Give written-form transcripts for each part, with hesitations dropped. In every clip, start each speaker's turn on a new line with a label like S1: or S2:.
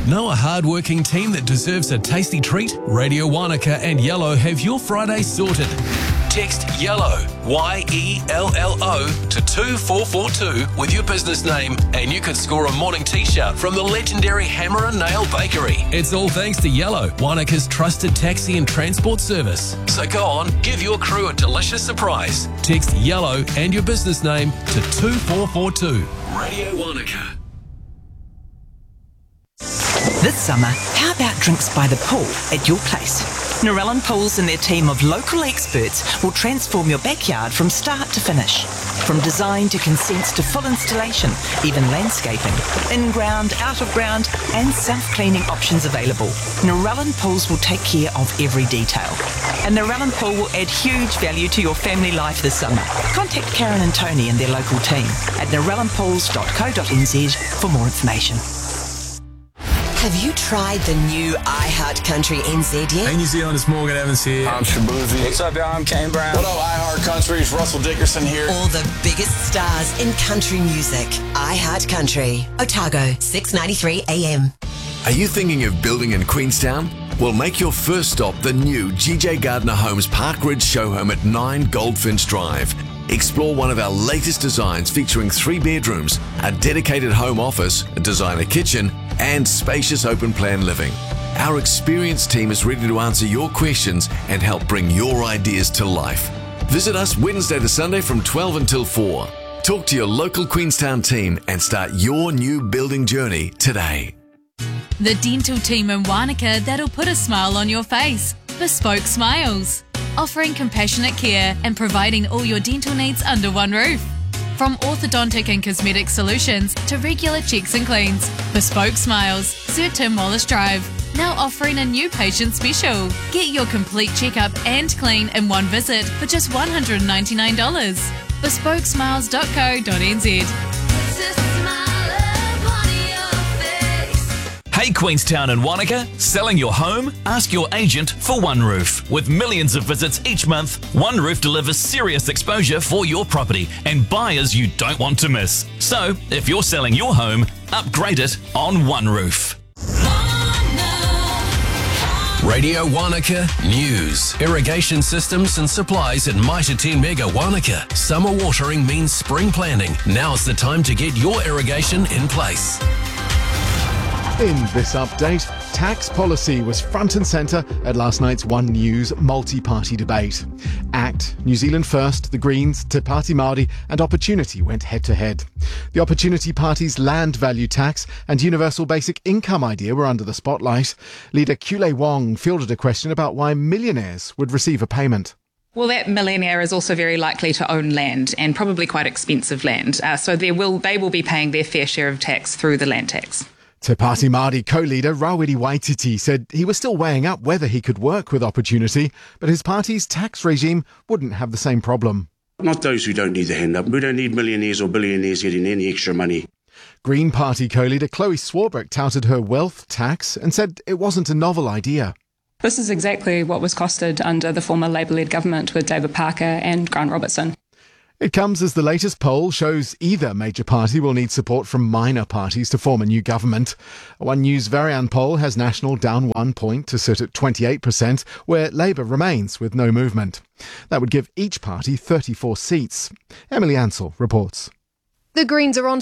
S1: Know a hard-working team that deserves a tasty treat? Radio Wanaka and Yellow have your Friday sorted. Text YELLOW, YELLO, to 24442 with your business name and you could score a morning t-shirt from the legendary Hammer and Nail Bakery. It's all thanks to Yellow, Wanaka's trusted taxi and transport service. So go on, give your crew a delicious surprise. Text YELLOW and your business name to 2442. Radio Wanaka.
S2: This summer, how about drinks by the pool at your place? Narellan Pools and their team of local experts will transform your backyard from start to finish. From design to consents to full installation, even landscaping, in-ground, out-of-ground and self-cleaning options available. Narellan Pools will take care of every detail. A Narellan Pool will add huge value to your family life this summer. Contact Karen and Tony and their local team at narellanpools.co.nz for more information.
S3: Have you tried the new iHeart Country NZ yet?
S4: Hey New Zealand, it's Morgan Evans here.
S5: I'm Shabuzi.
S4: What's up, y'all? I'm Kane Brown.
S5: What up, iHeart Country? It's Russell Dickerson here.
S3: All the biggest stars in country music. iHeart Country. Otago, 6:93 AM.
S6: Are you thinking of building in Queenstown? Well, make your first stop the new GJ Gardner Homes Park Ridge show home at 9 Goldfinch Drive. Explore one of our latest designs featuring 3 bedrooms, a dedicated home office, a designer kitchen, and spacious open plan living. Our experienced team is ready to answer your questions and help bring your ideas to life. Visit us Wednesday to Sunday from 12 until 4. Talk to your local Queenstown team and start your new building journey today.
S7: The dental team in Wanaka that'll put a smile on your face. Bespoke Smiles. Offering compassionate care and providing all your dental needs under one roof. From orthodontic and cosmetic solutions to regular checks and cleans. Bespoke Smiles, Sir Tim Wallace Drive. Now offering a new patient special. Get your complete checkup and clean in one visit for just $199. Bespokesmiles.co.nz.
S8: Hey Queenstown and Wanaka, selling your home? Ask your agent for One Roof. With millions of visits each month, One Roof delivers serious exposure for your property and buyers you don't want to miss. So, if you're selling your home, upgrade it on One Roof.
S1: Radio Wanaka News. Irrigation systems and supplies at Mitre 10 Mega Wanaka. Summer watering means spring planting. Now's the time to get your irrigation in place.
S9: In this update, tax policy was front and centre at last night's One News multi-party debate. ACT, New Zealand First, the Greens, Te Pāti Māori and Opportunity went head-to-head. The Opportunity Party's land value tax and universal basic income idea were under the spotlight. Leader Kule Wong fielded a question about why millionaires would receive a payment.
S10: Well, that millionaire is also very likely to own land and probably quite expensive land. So they will be paying their fair share of tax through the land tax.
S9: Te Pāti Māori co-leader Rawiri Waititi said he was still weighing up whether he could work with Opportunity, but his party's tax regime wouldn't have the same problem.
S11: Not those who don't need the hand up. We don't need millionaires or billionaires getting any extra money.
S9: Green Party co-leader Chloe Swarbrick touted her wealth tax and said it wasn't a novel idea.
S12: This is exactly what was costed under the former Labour-led government with David Parker and Grant Robertson.
S9: It comes as the latest poll shows either major party will need support from minor parties to form a new government. A One News Varian poll has National down 1 point to sit at 28%, where Labour remains with no movement. That would give each party 34 seats. Emily Ansell reports.
S13: The Greens are on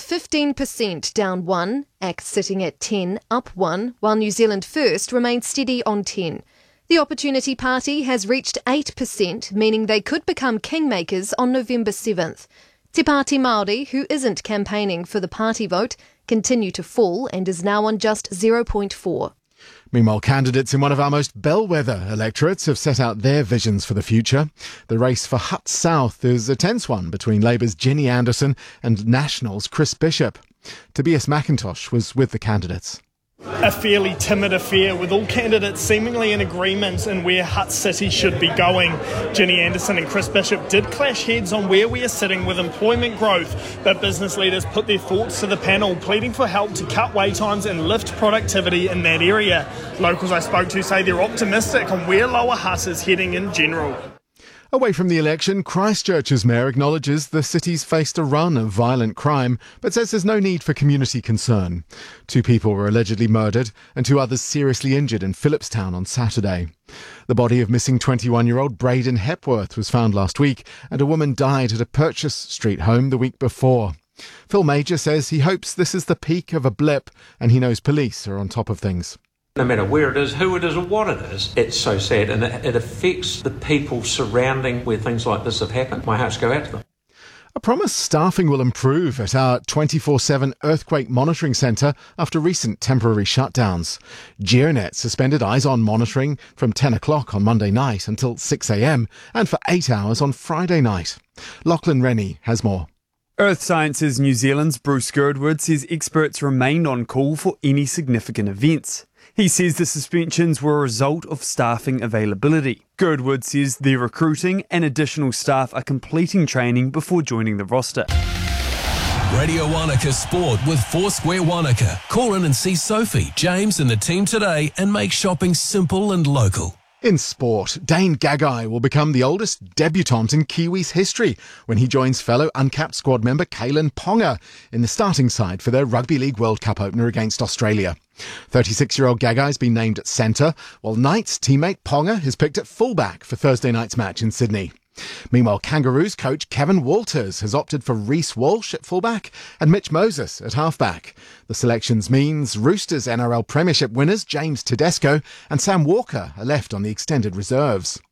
S13: 15%, down 1, ACT sitting at 10, up 1, while New Zealand First remains steady on 10. The Opportunity Party has reached 8%, meaning they could become kingmakers on November 7th. Te Pāti Māori, who isn't campaigning for the party vote, continue to fall and is now on just 0.4.
S9: Meanwhile, candidates in one of our most bellwether electorates have set out their visions for the future. The race for Hutt South is a tense one between Labour's Jenny Anderson and National's Chris Bishop. Tobias McIntosh was with the candidates.
S14: A fairly timid affair with all candidates seemingly in agreement in where Hutt City should be going. Jenny Anderson and Chris Bishop did clash heads on where we are sitting with employment growth, but business leaders put their thoughts to the panel, pleading for help to cut wait times and lift productivity in that area. Locals I spoke to say they're optimistic on where Lower Hutt is heading in general.
S9: Away from the election, Christchurch's mayor acknowledges the city's faced a run of violent crime, but says there's no need for community concern. 2 people were allegedly murdered and 2 others seriously injured in Phillipstown on Saturday. The body of missing 21-year-old Braden Hepworth was found last week, and a woman died at a Purchase Street home the week before. Phil Major says he hopes this is the peak of a blip, and he knows police are on top of things.
S15: No matter where it is, who it is or what it is, it's so sad, and it affects the people surrounding where things like this have happened. My hearts go out to them.
S9: A promise staffing will improve at our 24/7 earthquake monitoring centre after recent temporary shutdowns. GeoNet suspended eyes-on monitoring from 10 o'clock on Monday night until 6 a.m. and for 8 hours on Friday night. Lachlan Rennie has more.
S16: Earth Sciences New Zealand's Bruce Girdwood says experts remained on call for any significant events. He says the suspensions were a result of staffing availability. Girdwood says they're recruiting and additional staff are completing training before joining the roster.
S1: Radio Wanaka Sport with Foursquare Wanaka. Call in and see Sophie, James and the team today and make shopping simple and local.
S9: In sport, Dane Gagai will become the oldest debutant in Kiwis history when he joins fellow uncapped squad member Kalen Ponga in the starting side for their Rugby League World Cup opener against Australia. 36-year-old Gagai's been named at centre, while Knights teammate Ponga is picked at fullback for Thursday night's match in Sydney. Meanwhile, Kangaroos coach Kevin Walters has opted for Reece Walsh at fullback and Mitch Moses at halfback. The selections means Roosters NRL Premiership winners James Tedesco and Sam Walker are left on the extended reserves.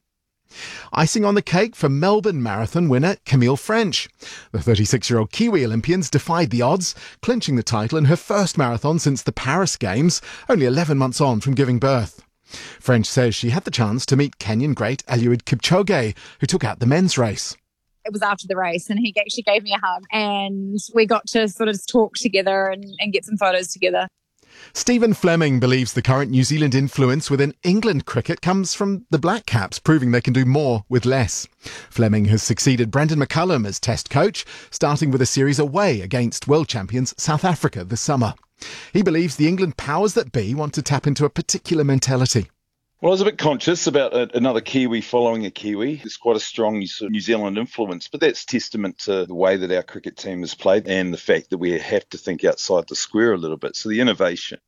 S9: Icing on the cake for Melbourne Marathon winner Camille French. The 36-year-old Kiwi Olympians defied the odds, clinching the title in her first marathon since the Paris Games, only 11 months on from giving birth. French says she had the chance to meet Kenyan great Eliud Kipchoge, who took out the men's race.
S17: It was after the race and he actually gave me a hug and we got to sort of talk together and get some photos together.
S9: Stephen Fleming believes the current New Zealand influence within England cricket comes from the Black Caps proving they can do more with less. Fleming has succeeded Brendan McCullum as Test coach, starting with a series away against world champions South Africa this summer. He believes the England powers that be want to tap into a particular mentality.
S18: Well, I was a bit conscious about another Kiwi following a Kiwi. There's quite a strong New Zealand influence, but that's testament to the way that our cricket team has played and the fact that we have to think outside the square a little bit. So the innovation.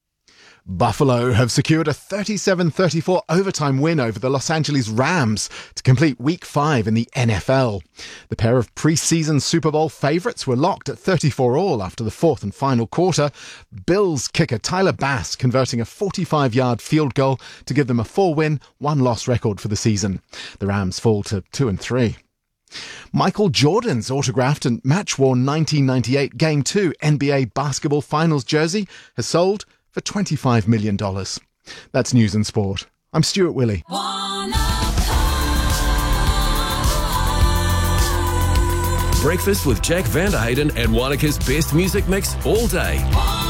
S9: Buffalo have secured a 37-34 overtime win over the Los Angeles Rams to complete Week 5 in the NFL. The pair of pre-season Super Bowl favourites were locked at 34-all after the fourth and final quarter. Bills kicker Tyler Bass converting a 45-yard field goal to give them a 4-win, 1-loss record for the season. The Rams fall to 2-3. Michael Jordan's autographed and match-worn 1998 Game 2 NBA Basketball Finals jersey has sold for $25 million. That's News and Sport. I'm Stuart Willey.
S1: Breakfast with Jack Vanderheyden and Wanaka's best music mix all day.